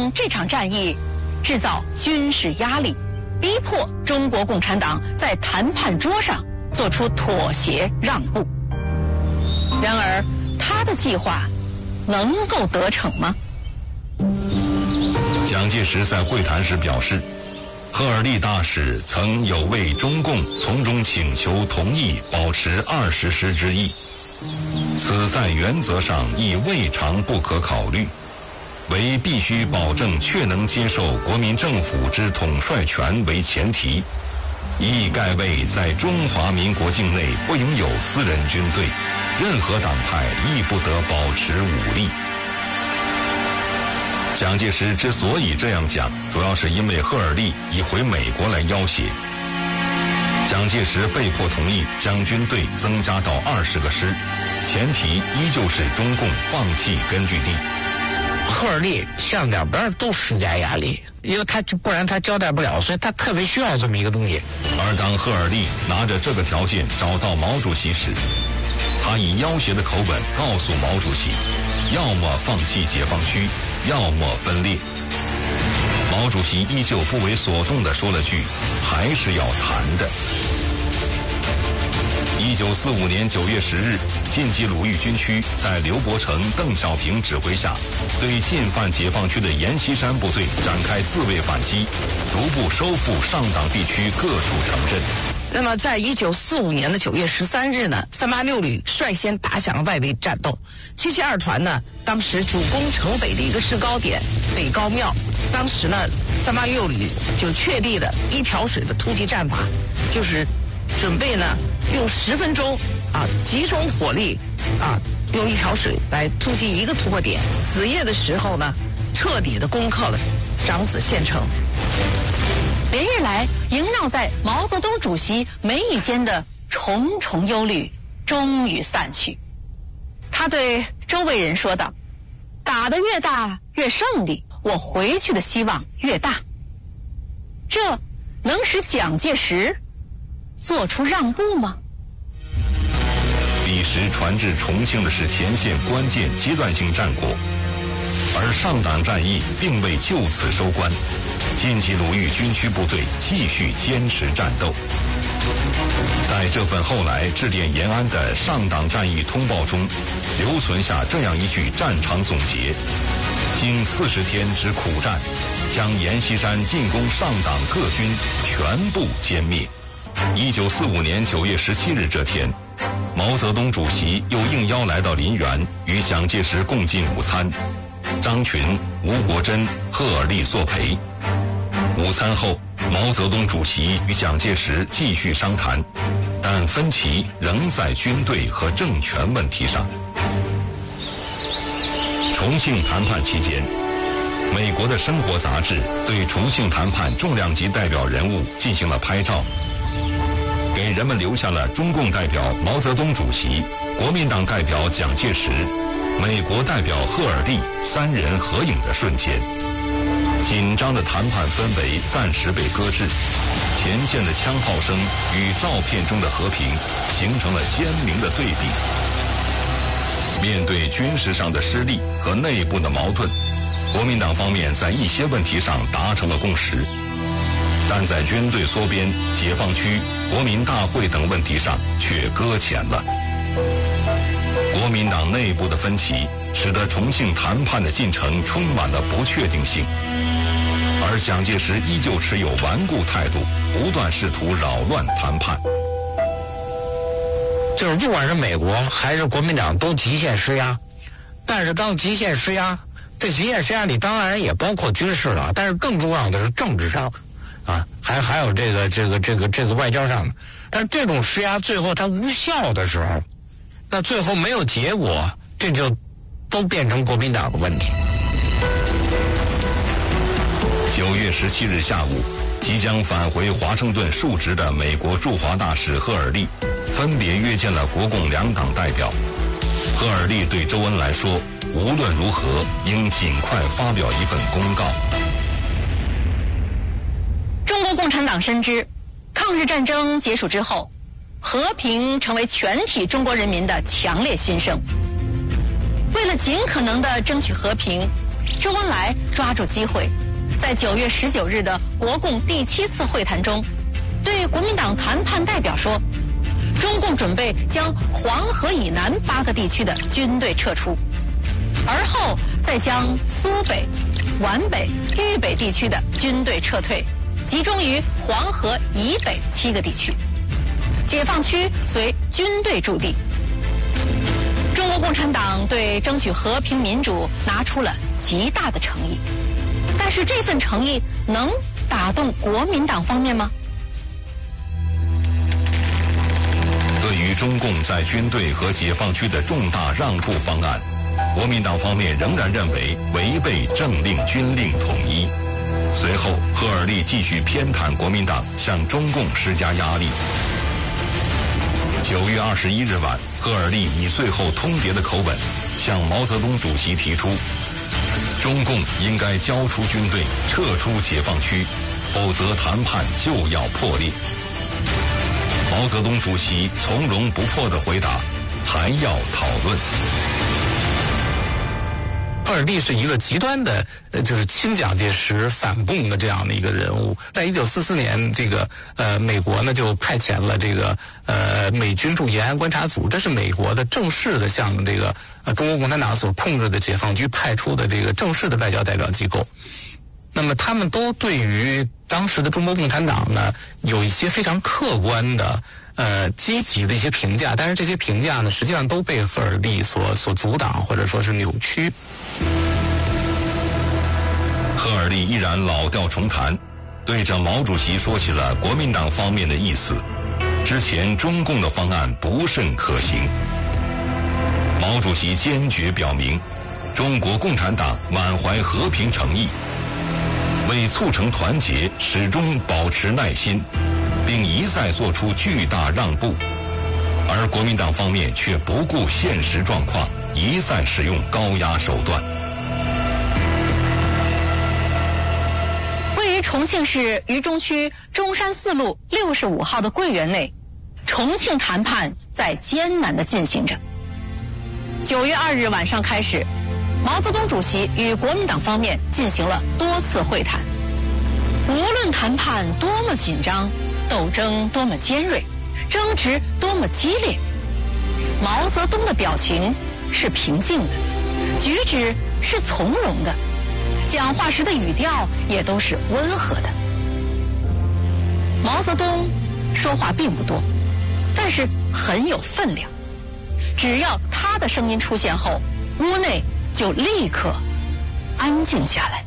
用这场战役制造军事压力，逼迫中国共产党在谈判桌上做出妥协让步。然而，他的计划能够得逞吗？ 蒋介石在会谈时表示，赫尔利大使曾有为中共从中请求同意保持20师之意，此在原则上亦未尝不可考虑，唯必须保证确能接受国民政府之统帅权为前提，亦盖为在中华民国境内不应有私人军队，任何党派亦不得保持武力。蒋介石之所以这样讲，主要是因为赫尔利已回美国来要挟，蒋介石被迫同意将军队增加到20个师，前提依旧是中共放弃根据地。 赫尔利向两边都施加压力，因为不然他交代不了，所以他特别需要这么一个东西。 而当赫尔利拿着这个条件找到毛主席时，他以要挟的口吻告诉毛主席，要么放弃解放区，要么分裂。毛主席依旧不为所动地说了句，还是要谈的。1945年9月10日，晋冀鲁豫军区在刘伯承、邓小平指挥下，对进犯解放区的阎锡山部队展开自卫反击，逐步收复上党地区各处城镇。 那么在1945年的9月13日呢，386旅率先打响了外围战斗。772团呢，当时主攻城北的一个制高点北高庙。当时呢，386旅就确立了一条水的突击战法，就是准备呢用10分钟集中火力用一条水来突击一个突破点。子夜的时候呢，彻底的攻克了长子县城。 连日来萦绕在毛泽东主席眉宇间的重重忧虑终于散去。他对周围人说道：“打得越大越胜利，我回去的希望越大。”这能使蒋介石做出让步吗？ 彼时传至重庆的是前线关键阶段性战果，而上党战役并未就此收官，晋冀鲁豫军区部队继续坚持战斗。在这份后来致电延安的上党战役通报中，留存下这样一句战场总结：经40天之苦战，将阎锡山进攻上党各军全部歼灭。1945年9月17日这天，毛泽东主席又应邀来到林园，与蒋介石共进午餐。张群、吴国桢、赫尔利作陪。午餐后，毛泽东主席与蒋介石继续商谈，但分歧仍在军队和政权问题上。重庆谈判期间，美国的生活杂志对重庆谈判重量级代表人物进行了拍照，给人们留下了中共代表毛泽东主席、国民党代表蒋介石、美国代表赫尔利3人合影的瞬间。紧张的谈判氛围暂时被搁置，前线的枪炮声与照片中的和平形成了鲜明的对比。面对军事上的失利和内部的矛盾，国民党方面在一些问题上达成了共识，但在军队缩编、解放区、国民大会等问题上却搁浅了。国民党内部的分歧使得重庆谈判的进程充满了不确定性，而蒋介石依旧持有顽固态度，不断试图扰乱谈判。 就是不管是美国还是国民党都极限施压，但是当极限施压，这极限施压里当然也包括军事了，但是更重要的是政治上还有这个外交上的。但是这种施压最后它无效的时候，那最后没有结果，这就都变成国民党的问题。 9月17日下午，即将返回华盛顿述职的美国驻华大使赫尔利分别约见了国共两党代表。赫尔利对周恩来说，无论如何应尽快发表一份公告。 中国共产党深知，抗日战争结束之后，和平成为全体中国人民的强烈心声。为了尽可能的争取和平， 周恩来抓住机会，在9月19日的国共第7次会谈中，对国民党谈判代表说，中共准备将黄河以南8个地区的军队撤出，而后再将苏北、皖北、豫北地区的军队撤退，集中于黄河以北7个地区，解放区随军队驻地。中国共产党对争取和平民主拿出了极大的诚意，但是这份诚意能打动国民党方面吗？ 对于中共在军队和解放区的重大让步方案，国民党方面仍然认为违背政令军令统一。随后，赫尔利继续偏袒国民党，向中共施加压力。9月21日晚，赫尔利以最后通牒的口吻向毛泽东主席提出，中共应该交出军队，撤出解放区，否则谈判就要破裂。毛泽东主席从容不迫地回答，还要讨论。 赫尔利是一个极端的，就是亲蒋介石反共的这样的一个人物。在1944年，美国呢就派遣了美军驻延安观察组，这是美国的正式的向中国共产党所控制的解放区派出的正式的外交代表机构。那么他们都对于当时的中国共产党呢有一些非常客观的积极的一些评价，但是这些评价呢实际上都被赫尔利所阻挡或者说是扭曲。 赫尔利依然老调重弹，对着毛主席说起了国民党方面的意思，之前中共的方案不甚可行。毛主席坚决表明，中国共产党满怀和平诚意，为促成团结始终保持耐心，并一再做出巨大让步，而国民党方面却不顾现实状况，一再使用高压手段。 位于重庆市渝中区中山4路65号的桂园内，重庆谈判在艰难地进行着。9月2日晚上开始，毛泽东主席与国民党方面进行了多次会谈。无论谈判多么紧张，斗争多么尖锐，争执多么激烈，毛泽东的表情是平静的，举止是从容的，讲话时的语调也都是温和的。毛泽东说话并不多，但是很有分量。只要他的声音出现后，屋内就立刻安静下来。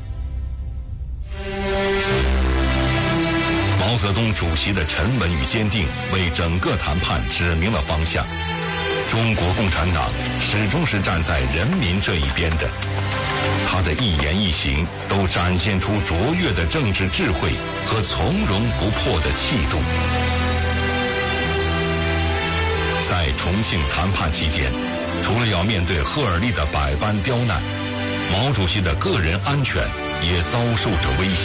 毛泽东主席的沉稳与坚定为整个谈判指明了方向。中国共产党始终是站在人民这一边的，他的一言一行都展现出卓越的政治智慧和从容不迫的气度。在重庆谈判期间，除了要面对赫尔利的百般刁难，毛主席的个人安全也遭受着威胁。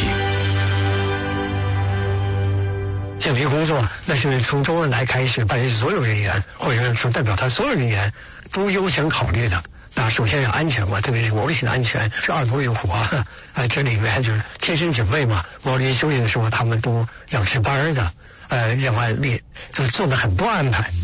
建平工作那是从周恩来开始，把所有人员或者说代表他所有人员都优先考虑的。那首先是安全嘛，特别是国内的安全是2不6火这里面就是贴身警卫嘛，毛主席休息的时候他们都要值班的，另外就做了很多安排。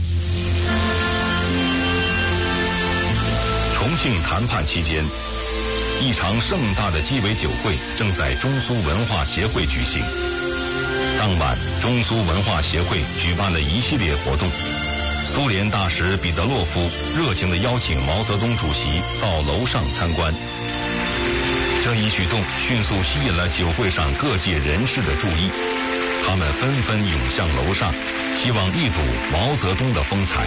重庆谈判期间，一场盛大的鸡尾酒会正在中苏文化协会举行。当晚，中苏文化协会举办了一系列活动。苏联大使彼得洛夫热情地邀请毛泽东主席到楼上参观。这一举动迅速吸引了酒会上各界人士的注意，他们纷纷涌向楼上，希望一睹毛泽东的风采。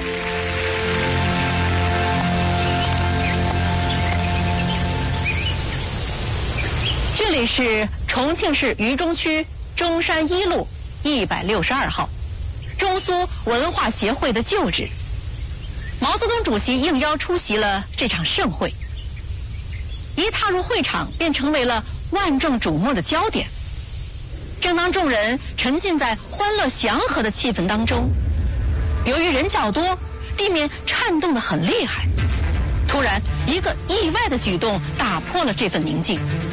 这里是重庆市渝中区中山1路162号，中苏文化协会的旧址。毛泽东主席应邀出席了这场盛会，一踏入会场便成为了万众瞩目的焦点。正当众人沉浸在欢乐祥和的气氛当中，由于人较多，地面颤动得很厉害，突突然，一个意外的举动打破了这份宁静。